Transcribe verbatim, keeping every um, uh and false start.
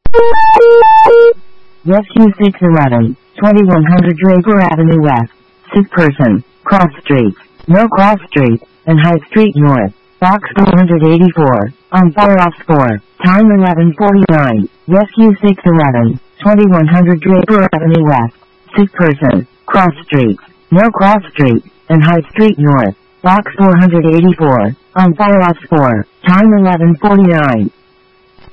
Rescue six eleven, twenty-one hundred Draper Avenue West. Sick person. Cross Street. No Cross Street, and High Street North. Box four eighty-four. On fire off score. Time eleven forty-nine. Rescue six eleven, twenty-one hundred Draper Avenue West. Sick person. Cross Street. No Cross Street, and High Street North. Box four eighty-four. On fire off score. Time eleven forty-nine.